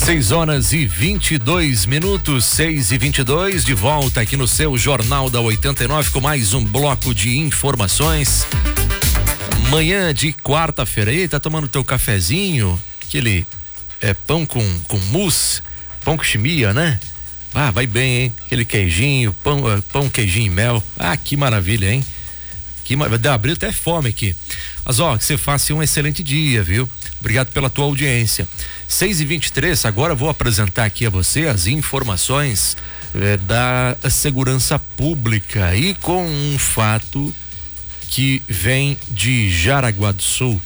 6h22, 6h22, de volta aqui no seu Jornal da 89 com mais um bloco de informações. Manhã de quarta-feira, aí tá tomando teu cafezinho, aquele pão com mousse, pão com chimia, né? Ah, vai bem, hein? Aquele queijinho, pão, queijinho e mel. Ah, que maravilha, hein? Abriu até fome aqui. Mas ó, que você faça um excelente dia, viu? Obrigado pela tua audiência. 6h23, agora vou apresentar aqui a você as informações da segurança pública e com um fato que vem de Jaraguá do Sul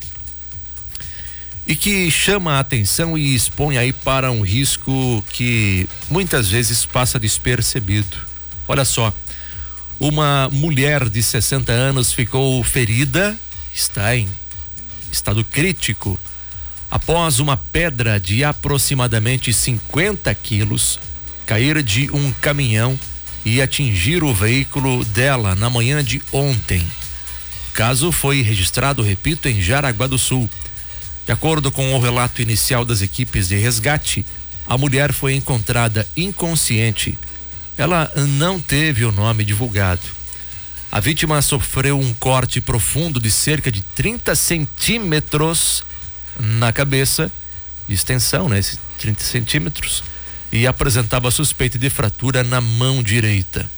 e que chama a atenção e expõe aí para um risco que muitas vezes passa despercebido. Olha só, uma mulher de 60 anos ficou ferida, está em estado crítico, após uma pedra de aproximadamente 50 quilos cair de um caminhão e atingir o veículo dela na manhã de ontem. O caso foi registrado, repito, em Jaraguá do Sul. De acordo com o relato inicial das equipes de resgate, a mulher foi encontrada inconsciente. Ela não teve o nome divulgado. A vítima sofreu um corte profundo de cerca de 30 centímetros na cabeça, de extensão, né? 30 centímetros, e apresentava suspeita de fratura na mão direita.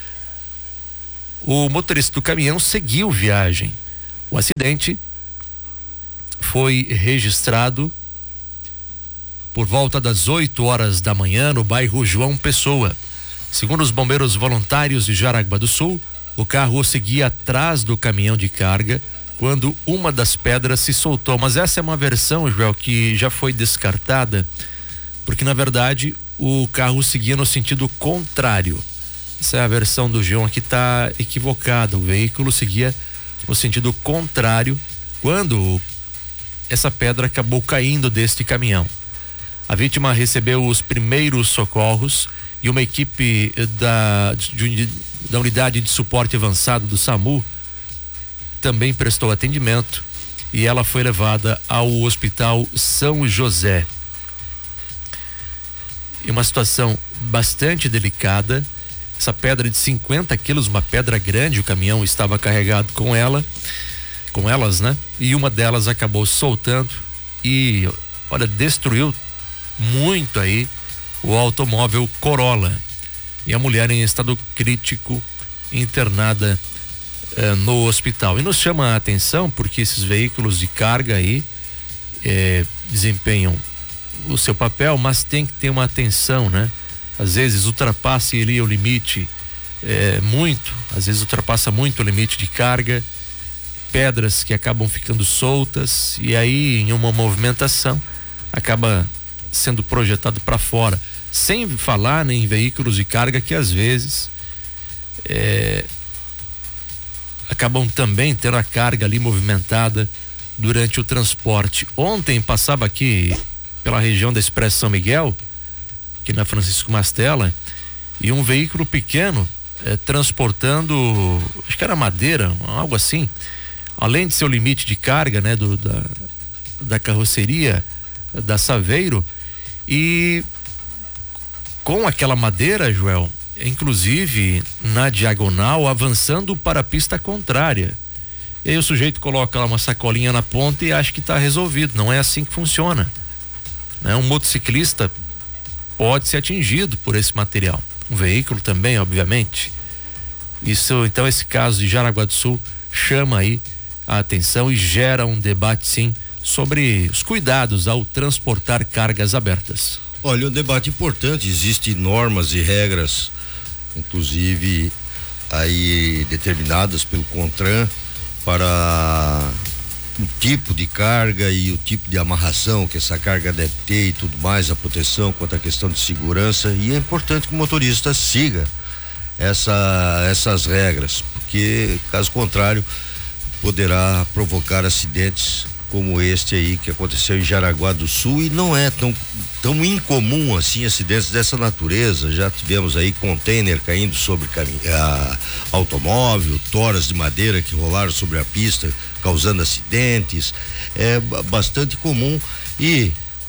O motorista do caminhão seguiu viagem. O acidente foi registrado por volta das 8h da manhã no bairro João Pessoa. Segundo os bombeiros voluntários de Jaraguá do Sul, o carro seguia atrás do caminhão de carga quando uma das pedras se soltou. Mas essa é uma versão, Joel, que já foi descartada, porque na verdade o carro seguia no sentido contrário. Essa é a versão do João que está equivocada. O veículo seguia no sentido contrário quando essa pedra acabou caindo deste caminhão. A vítima recebeu os primeiros socorros e uma equipe da unidade de suporte avançado do SAMU também prestou atendimento e ela foi levada ao Hospital São José. Em uma situação bastante delicada, essa pedra de 50 quilos, uma pedra grande, o caminhão estava carregado com elas, né? E uma delas acabou soltando e, olha, destruiu muito aí o automóvel Corolla. E a mulher em estado crítico internada no hospital. E nos chama a atenção porque esses veículos de carga aí desempenham o seu papel, mas tem que ter uma atenção, né? Às vezes ultrapassa ali o limite às vezes ultrapassa muito o limite de carga, pedras que acabam ficando soltas e aí em uma movimentação acaba sendo projetado para fora. Sem falar em veículos de carga que às vezes acabam também tendo a carga ali movimentada durante o transporte. Ontem passava aqui pela região da Expresso São Miguel, aqui na Francisco Mastella, e um veículo pequeno transportando, acho que era madeira, algo assim, além de seu limite de carga, né, da carroceria da Saveiro, e com aquela madeira, Joel, inclusive na diagonal, avançando para a pista contrária. E aí o sujeito coloca lá uma sacolinha na ponta e acha que está resolvido. Não é assim que funciona, né? Um motociclista pode ser atingido por esse material, um veículo também, obviamente. Então esse caso de Jaraguá do Sul chama aí a atenção e gera um debate, sim, sobre os cuidados ao transportar cargas abertas. Olha, um debate importante, existem normas e regras, inclusive aí determinadas pelo CONTRAN para o tipo de carga e o tipo de amarração que essa carga deve ter e tudo mais, a proteção quanto à questão de segurança, e é importante que o motorista siga essas regras, porque caso contrário poderá provocar acidentes como este aí que aconteceu em Jaraguá do Sul, e não é tão incomum assim acidentes dessa natureza. Já tivemos aí container caindo sobre automóvel, toras de madeira que rolaram sobre a pista causando acidentes. É bastante comum e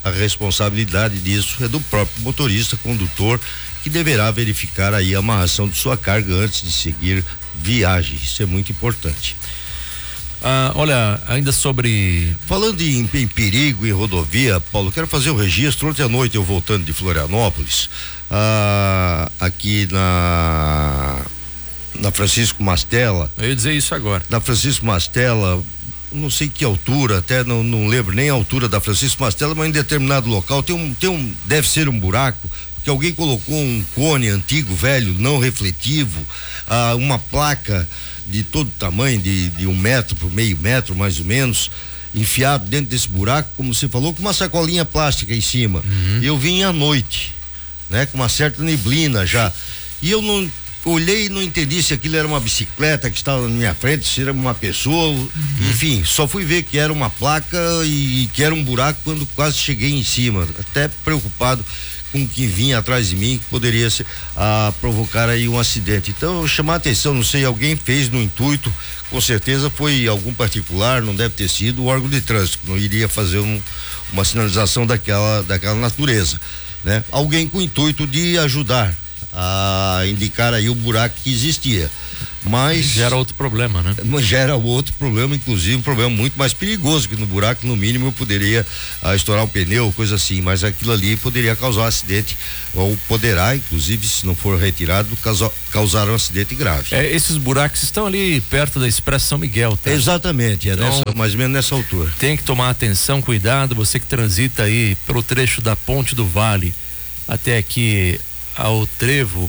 a responsabilidade disso é do próprio motorista, condutor, que deverá verificar aí a amarração de sua carga antes de seguir viagem. Isso é muito importante. Olha, ainda sobre... Falando em perigo em rodovia, Paulo, quero fazer um registro. Ontem à noite eu voltando de Florianópolis, aqui na Francisco Mastella. Eu ia dizer isso agora. Na Francisco Mastella, não sei que altura, até não lembro nem a altura da Francisco Mastella, mas em determinado local deve ser um buraco, porque alguém colocou um cone antigo, velho, não refletivo, uma placa de todo tamanho, de 1 metro por meio metro, mais ou menos, enfiado dentro desse buraco, como você falou, com uma sacolinha plástica em cima. Eu vim à noite, né, com uma certa neblina já, e eu não olhei e não entendi se aquilo era uma bicicleta que estava na minha frente, se era uma pessoa, enfim, só fui ver que era uma placa e que era um buraco quando quase cheguei em cima, até preocupado com o que vinha atrás de mim, que poderia provocar aí um acidente. Então, chamar a atenção, não sei, alguém fez no intuito, com certeza foi algum particular, não deve ter sido o órgão de trânsito, não iria fazer uma sinalização daquela natureza, né? Alguém com o intuito de ajudar a indicar aí o buraco que existia, mas gera outro problema, né? Gera outro problema, inclusive um problema muito mais perigoso, que no buraco no mínimo eu poderia estourar um pneu, coisa assim, mas aquilo ali poderia causar um acidente, ou poderá, inclusive, se não for retirado, causar um acidente grave. Esses buracos estão ali perto da Expresso São Miguel, tá? Exatamente, então, mais ou menos nessa altura. Tem que tomar atenção, cuidado, você que transita aí pelo trecho da Ponte do Vale até aqui ao trevo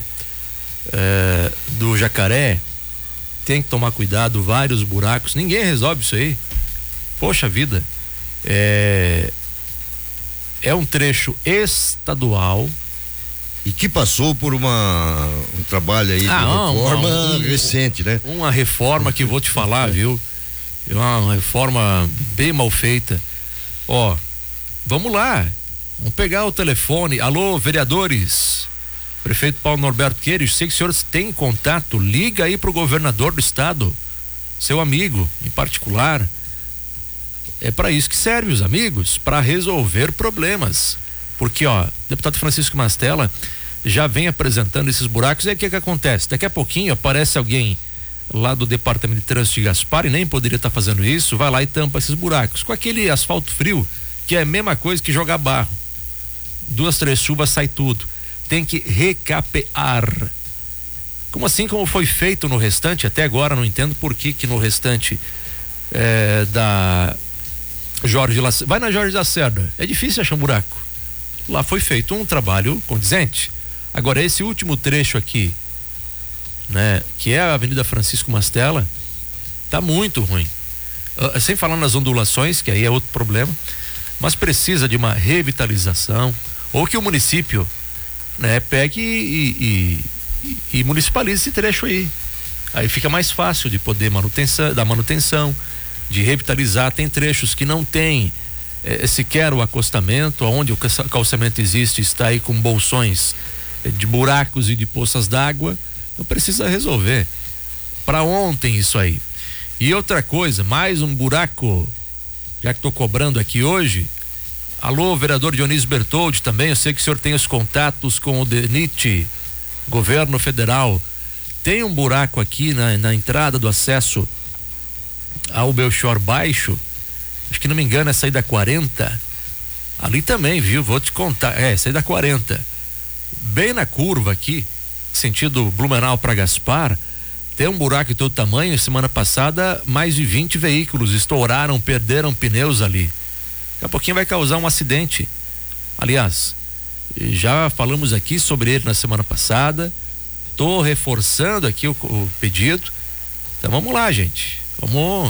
do Jacaré, tem que tomar cuidado, vários buracos, ninguém resolve isso aí, poxa vida, é um trecho estadual e que passou por um trabalho aí de reforma recente, né? Uma reforma que vou te falar, viu? Uma reforma bem mal feita. Vamos lá, vamos pegar o telefone. Alô, vereadores, prefeito Paulo Norberto Queiroz, sei que os senhores têm contato, liga aí pro governador do estado, seu amigo em particular. É para isso que serve os amigos, para resolver problemas. Porque, deputado Francisco Mastella já vem apresentando esses buracos, e aí o que acontece? Daqui a pouquinho aparece alguém lá do Departamento de Trânsito de Gaspar, e nem poderia estar fazendo isso, vai lá e tampa esses buracos, com aquele asfalto frio, que é a mesma coisa que jogar barro. 2, 3 chuvas sai tudo. Tem que recapear. Como assim, como foi feito no restante? Até agora não entendo por que no restante da Jorge Lacerda. Vai na Jorge Lacerda, é difícil achar um buraco. Lá foi feito um trabalho condizente. Agora esse último trecho aqui, né, que é a Avenida Francisco Mastella, tá muito ruim. Sem falar nas ondulações, que aí é outro problema, mas precisa de uma revitalização, ou que o município, né, pegue e municipalize esse trecho aí. Aí fica mais fácil de poder dar manutenção, de revitalizar. Tem trechos que não tem sequer o acostamento, onde o calçamento existe, está aí com bolsões de buracos e de poças d'água. Então precisa resolver. Para ontem isso aí. E outra coisa, mais um buraco, já que estou cobrando aqui hoje. Alô, vereador Dionísio Bertoldi também, eu sei que o senhor tem os contatos com o DENIT, governo federal. Tem um buraco aqui na entrada do acesso ao Belchor Baixo, acho que não me engano é saída 40, ali também, viu, vou te contar, saída 40, bem na curva aqui, sentido Blumenau para Gaspar, tem um buraco de todo tamanho. Semana passada mais de 20 veículos estouraram, perderam pneus ali. Daqui a pouquinho vai causar um acidente. Aliás, já falamos aqui sobre ele na semana passada. Tô reforçando aqui o pedido. Então vamos lá, gente. Vamos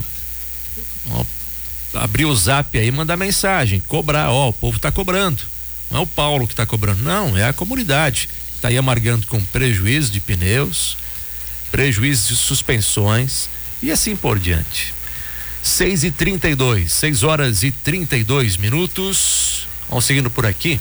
abrir o zap aí e mandar mensagem, cobrar. O povo tá cobrando. Não é o Paulo que tá cobrando, não, é a comunidade. Tá aí amargando com prejuízo de pneus, prejuízo de suspensões e assim por diante. 6h32, 6h32. Vamos seguindo por aqui,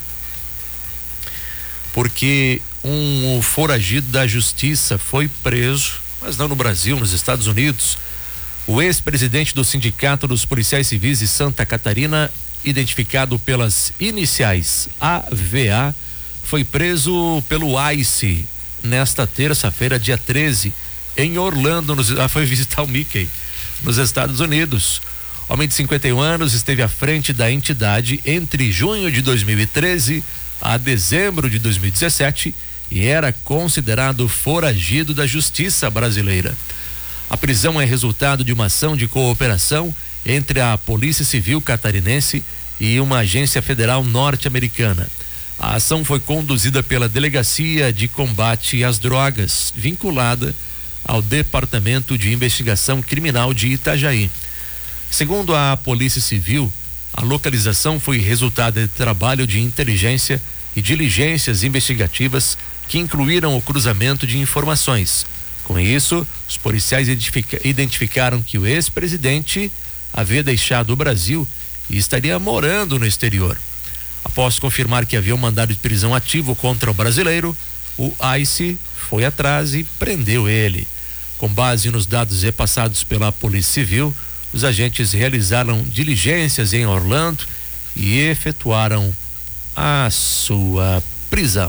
porque um foragido da justiça foi preso, mas não no Brasil, nos Estados Unidos. O ex-presidente do Sindicato dos Policiais Civis de Santa Catarina, identificado pelas iniciais AVA, foi preso pelo ICE nesta terça-feira, dia 13, em Orlando, foi visitar o Mickey, nos Estados Unidos. Homem de 51 anos esteve à frente da entidade entre junho de 2013 a dezembro de 2017 e era considerado foragido da justiça brasileira. A prisão é resultado de uma ação de cooperação entre a Polícia Civil Catarinense e uma agência federal norte-americana. A ação foi conduzida pela Delegacia de Combate às Drogas, vinculada ao Departamento de Investigação Criminal de Itajaí. Segundo a Polícia Civil, a localização foi resultado de trabalho de inteligência e diligências investigativas que incluíram o cruzamento de informações. Com isso, os policiais identificaram que o ex-presidente havia deixado o Brasil e estaria morando no exterior. Após confirmar que havia um mandado de prisão ativo contra o brasileiro, o ICE foi atrás e prendeu ele. Com base nos dados repassados pela Polícia Civil, os agentes realizaram diligências em Orlando e efetuaram a sua prisão.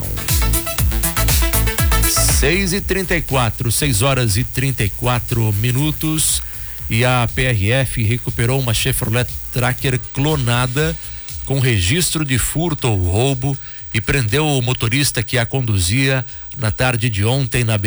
6h34, 6h34, e a PRF recuperou uma Chevrolet Tracker clonada com registro de furto ou roubo e prendeu o motorista que a conduzia na tarde de ontem na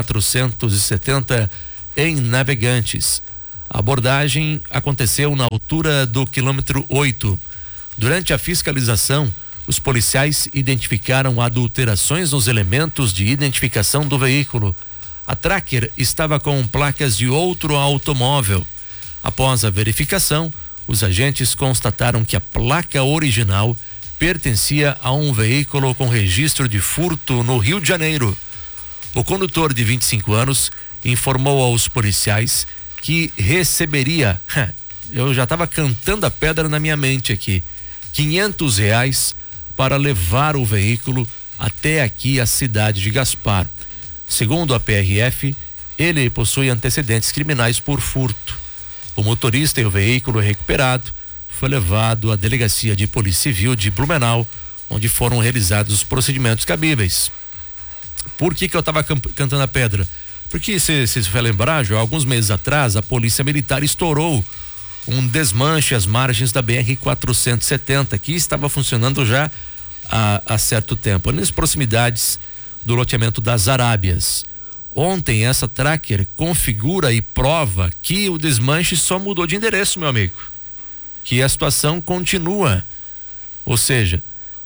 BR-470 em Navegantes. A abordagem aconteceu na altura do quilômetro 8. Durante a fiscalização, os policiais identificaram adulterações nos elementos de identificação do veículo. A Tracker estava com placas de outro automóvel. Após a verificação, os agentes constataram que a placa original pertencia a um veículo com registro de furto no Rio de Janeiro. O condutor de 25 anos informou aos policiais que receberia, eu já estava cantando a pedra na minha mente aqui, R$500 para levar o veículo até aqui a cidade de Gaspar. Segundo a PRF, ele possui antecedentes criminais por furto. O motorista e o veículo recuperado foi levado à Delegacia de Polícia Civil de Blumenau, onde foram realizados os procedimentos cabíveis. Por que eu estava cantando a pedra? Porque, se vai lembrar, já alguns meses atrás, a Polícia Militar estourou um desmanche às margens da BR-470, que estava funcionando já há certo tempo, nas proximidades do loteamento das Arábias. Ontem, essa Tracker configura e prova que o desmanche só mudou de endereço, meu amigo. Que a situação continua. Ou seja,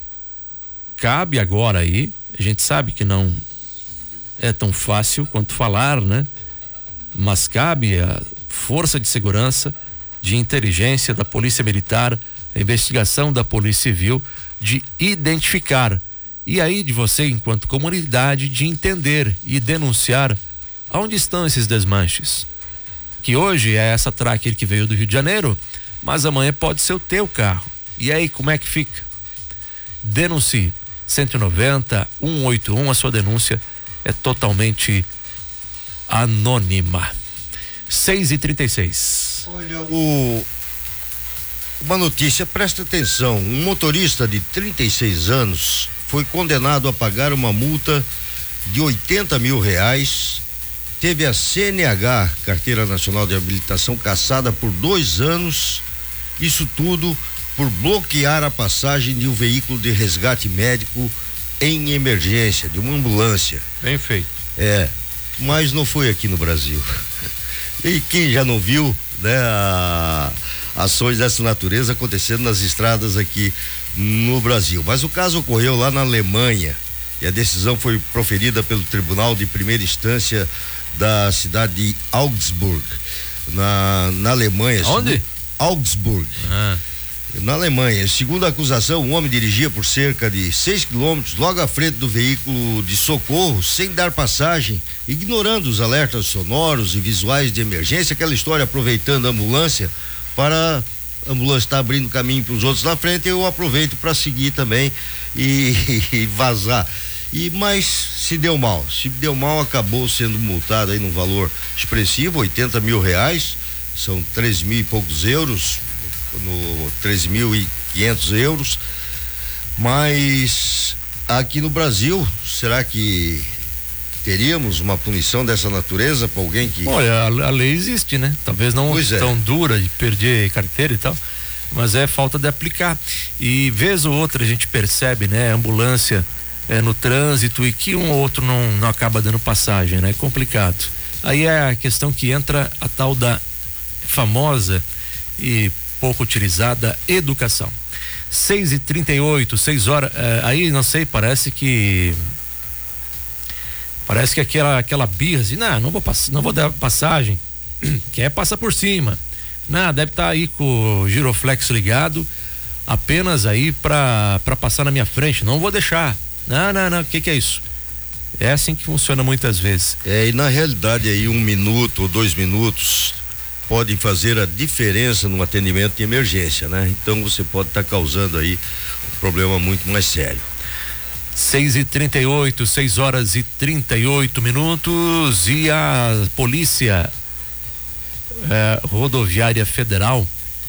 cabe agora aí, a gente sabe que não é tão fácil quanto falar, né? Mas cabe a força de segurança, de inteligência da Polícia Militar, a investigação da Polícia Civil, de identificar. E aí de você, enquanto comunidade, de entender e denunciar aonde estão esses desmanches. Que hoje é essa Tracker que veio do Rio de Janeiro, mas amanhã pode ser o teu carro. E aí, como é que fica? Denuncie. 190 181, a sua denúncia é totalmente anônima. 6h36. Olha, uma notícia, presta atenção. Um motorista de 36 anos foi condenado a pagar uma multa de R$80 mil. Teve a CNH, Carteira Nacional de Habilitação, cassada por 2 anos. Isso tudo por bloquear a passagem de um veículo de resgate médico em emergência, de uma ambulância. Bem feito. Mas não foi aqui no Brasil. E quem já não viu, né, ações dessa natureza acontecendo nas estradas aqui no Brasil. Mas o caso ocorreu lá na Alemanha e a decisão foi proferida pelo Tribunal de Primeira Instância da cidade de Augsburg, na Alemanha. Onde? Augsburg. Na Alemanha. Segundo a acusação, o homem dirigia por cerca de 6 quilômetros logo à frente do veículo de socorro, sem dar passagem, ignorando os alertas sonoros e visuais de emergência, aquela história, aproveitando a ambulância para a ambulância estar abrindo caminho para os outros na frente, eu aproveito para seguir também e vazar. Mas se deu mal, acabou sendo multado aí num valor expressivo, R$80 mil, são 3 mil e poucos euros, no 13.500 €500. Mas aqui no Brasil, será que teríamos uma punição dessa natureza para alguém que... Olha, a lei existe, né? Talvez não tão dura de perder carteira e tal, mas é falta de aplicar. E vez ou outra a gente percebe, né? Ambulância no trânsito e que um ou outro não acaba dando passagem, né? É complicado. Aí é a questão que entra a tal da famosa e pouco utilizada educação. 6h38, 6 horas, aí não sei, parece que aquela birra assim, não vou dar passagem, quer passar por cima, deve estar aí com o giroflex ligado, apenas aí pra passar na minha frente, não vou deixar, não, o que é isso? É assim que funciona muitas vezes. E na realidade aí 1 minuto ou 2 minutos podem fazer a diferença no atendimento de emergência, né? Então você pode estar causando aí um problema muito mais sério. 6h38, 6h38 e a Polícia Rodoviária Federal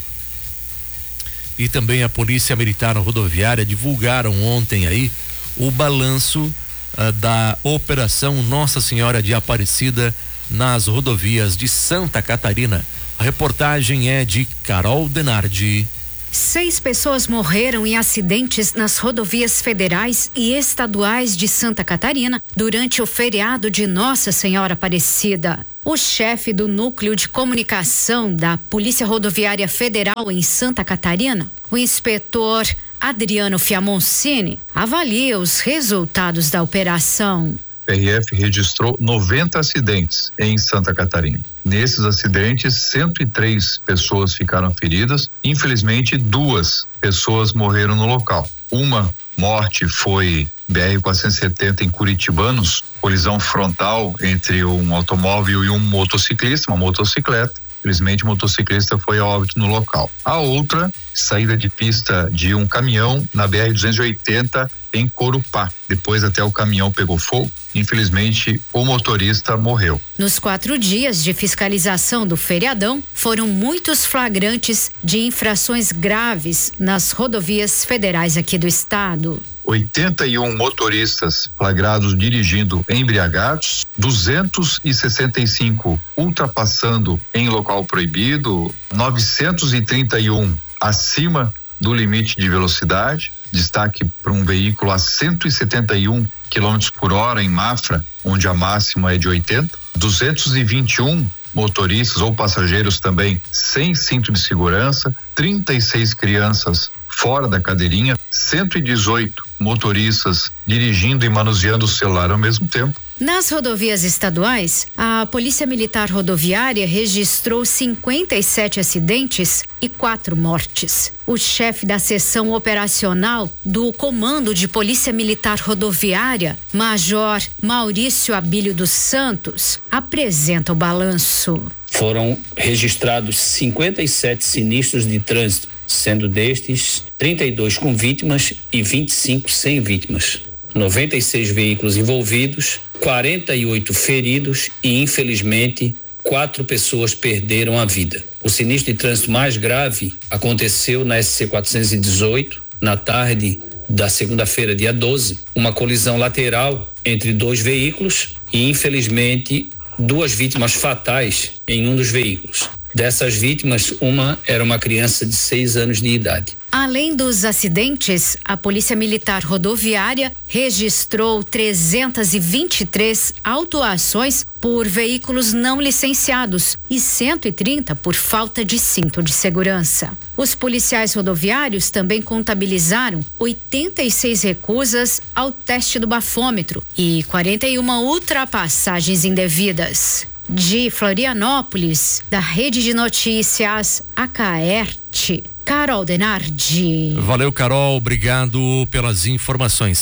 e também a Polícia Militar Rodoviária divulgaram ontem aí o balanço da Operação Nossa Senhora de Aparecida nas rodovias de Santa Catarina. A reportagem é de Carol Denardi. 6 pessoas morreram em acidentes nas rodovias federais e estaduais de Santa Catarina durante o feriado de Nossa Senhora Aparecida. O chefe do Núcleo de Comunicação da Polícia Rodoviária Federal em Santa Catarina, o inspetor Adriano Fiamoncini, avalia os resultados da operação. O PRF registrou 90 acidentes em Santa Catarina. Nesses acidentes, 103 pessoas ficaram feridas. Infelizmente, 2 pessoas morreram no local. Uma morte foi BR-470 em Curitibanos, colisão frontal entre um automóvel e um motociclista, uma motocicleta. Infelizmente, o motociclista foi a óbito no local. A outra, saída de pista de um caminhão na BR-280 em Corupá. Depois até o caminhão pegou fogo. Infelizmente, o motorista morreu. Nos 4 dias de fiscalização do feriadão, foram muitos flagrantes de infrações graves nas rodovias federais aqui do estado. 81 motoristas flagrados dirigindo embriagados, 265 ultrapassando em local proibido, 931 acima do limite de velocidade, destaque para um veículo a 171 km/h em Mafra, onde a máxima é de 80, 221 motoristas ou passageiros também sem cinto de segurança, 36 crianças fora da cadeirinha, 118 motoristas dirigindo e manuseando o celular ao mesmo tempo. Nas rodovias estaduais, a Polícia Militar Rodoviária registrou 57 acidentes e 4 mortes. O chefe da seção operacional do Comando de Polícia Militar Rodoviária, Major Maurício Abílio dos Santos, apresenta o balanço. Foram registrados 57 sinistros de trânsito, sendo destes 32 com vítimas e 25 sem vítimas. 96 veículos envolvidos, 48 feridos e, infelizmente, 4 pessoas perderam a vida. O sinistro de trânsito mais grave aconteceu na SC 418, na tarde da segunda-feira, dia 12, uma colisão lateral entre 2 veículos e, infelizmente, 2 vítimas fatais em um dos veículos. Dessas vítimas, uma era uma criança de 6 anos de idade. Além dos acidentes, a Polícia Militar Rodoviária registrou 323 autuações por veículos não licenciados e 130 por falta de cinto de segurança. Os policiais rodoviários também contabilizaram 86 recusas ao teste do bafômetro e 41 ultrapassagens indevidas. De Florianópolis, da Rede de Notícias Acaerte, Carol Denardi. Valeu, Carol, obrigado pelas informações.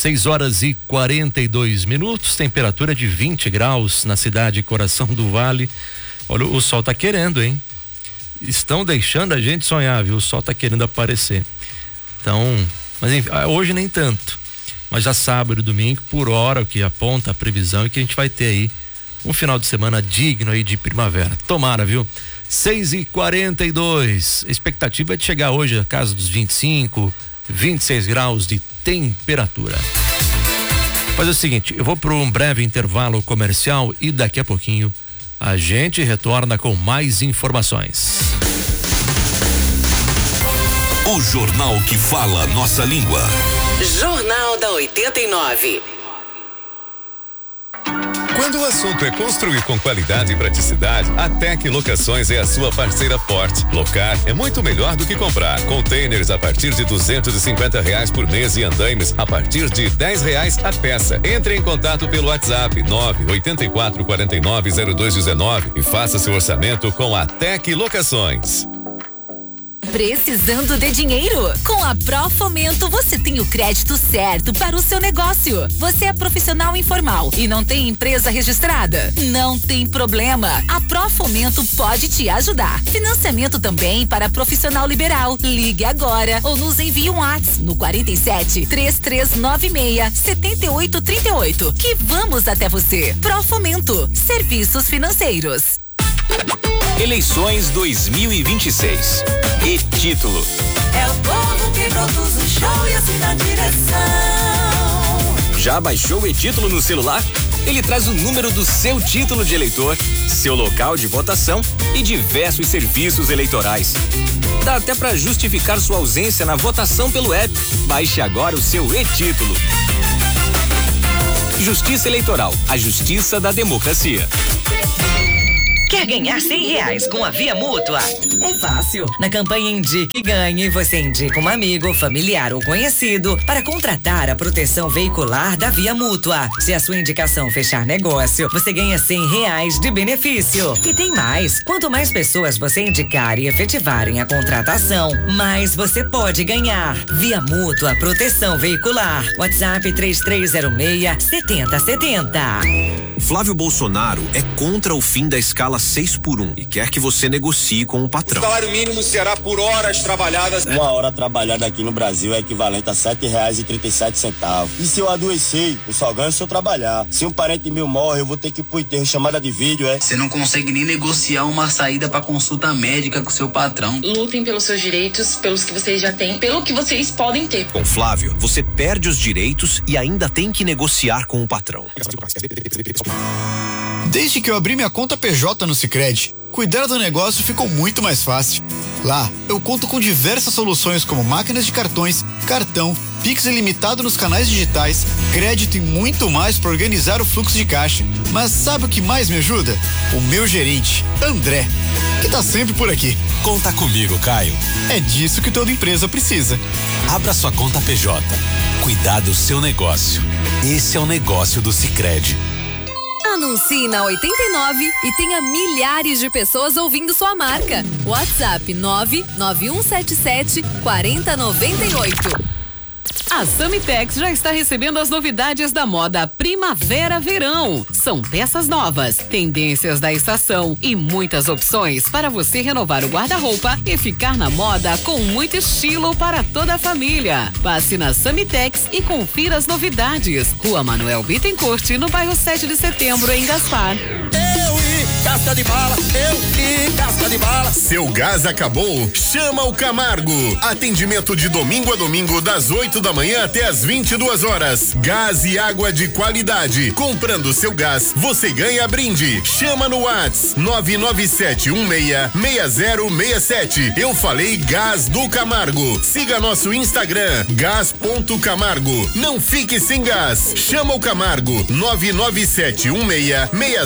6h42, temperatura de 20 graus na cidade Coração do Vale. Olha, o sol tá querendo, hein? Estão deixando a gente sonhar, viu? O sol tá querendo aparecer. Então, mas enfim, hoje nem tanto. Mas já sábado e domingo, por hora, o que aponta a previsão é que a gente vai ter aí um final de semana digno aí de primavera. Tomara, viu? 6h42. A expectativa é de chegar hoje a casa dos 25, 26 graus de temperatura. Fazer o seguinte, eu vou para um breve intervalo comercial e daqui a pouquinho a gente retorna com mais informações. O jornal que fala nossa língua. Jornal da 89. Quando o assunto é construir com qualidade e praticidade, a Tec Locações é a sua parceira forte. Locar é muito melhor do que comprar. Containers a partir de R$250 por mês e andaimes a partir de R$10 a peça. Entre em contato pelo WhatsApp 984490219 e faça seu orçamento com a Tec Locações. Precisando de dinheiro? Com a Profomento você tem o crédito certo para o seu negócio. Você é profissional informal e não tem empresa registrada? Não tem problema. A Profomento pode te ajudar. Financiamento também para profissional liberal. Ligue agora ou nos envie um WhatsApp no 47 3396 7838 que vamos até você. Profomento, serviços financeiros. Eleições 2026. E título: é o povo que produz o show e assina a direção. Já baixou o e-título no celular? Ele traz o número do seu título de eleitor, seu local de votação e diversos serviços eleitorais. Dá até para justificar sua ausência na votação pelo app. Baixe agora o seu e-título. Justiça Eleitoral, a justiça da democracia. Quer ganhar R$100 com a Via Mútua? É fácil. Na campanha Indique e Ganhe, você indica um amigo, familiar ou conhecido para contratar a proteção veicular da Via Mútua. Se a sua indicação fechar negócio, você ganha R$100 de benefício. E tem mais. Quanto mais pessoas você indicar e efetivarem a contratação, mais você pode ganhar. Via Mútua Proteção Veicular. WhatsApp 3306-7070. Flávio Bolsonaro é contra o fim da escala 6x1 e quer que você negocie com o patrão. O salário mínimo será por horas trabalhadas. Uma hora trabalhada aqui no Brasil é equivalente a R$7,37. E se eu adoecer, eu só ganho se eu trabalhar. Se um parente meu morre, eu vou ter que ir pro enterro, chamada de vídeo, é? Você não consegue nem negociar uma saída pra consulta médica com seu patrão. Lutem pelos seus direitos, pelos que vocês já têm, pelo que vocês podem ter. Com Flávio, você perde os direitos e ainda tem que negociar com o patrão. Desde que eu abri minha conta PJ no Sicredi, cuidar do negócio ficou muito mais fácil. Lá, eu conto com diversas soluções como máquinas de cartões, cartão, Pix ilimitado nos canais digitais, crédito e muito mais para organizar o fluxo de caixa. Mas sabe o que mais me ajuda? O meu gerente, André, que tá sempre por aqui. Conta comigo, Caio. É disso que toda empresa precisa. Abra sua conta PJ. Cuidar do seu negócio. Esse é o negócio do Sicredi. Anuncie na 89 e tenha milhares de pessoas ouvindo sua marca. WhatsApp 99177-4098. A Samitex já está recebendo as novidades da moda primavera-verão. São peças novas, tendências da estação e muitas opções para você renovar o guarda-roupa e ficar na moda com muito estilo para toda a família. Passe na Samitex e confira as novidades. Rua Manuel Bittencourt, no bairro 7 de Setembro, em Gaspar. Casca de bala, casca de bala. Seu gás acabou? Chama o Camargo. Atendimento de domingo a domingo das 8 da manhã até as 22 horas. Gás e água de qualidade. Comprando seu gás, você ganha brinde. Chama no WhatsApp 997166067. Eu falei Gás do Camargo. Siga nosso Instagram, gás.camargo. Não fique sem gás. Chama o Camargo 997166067.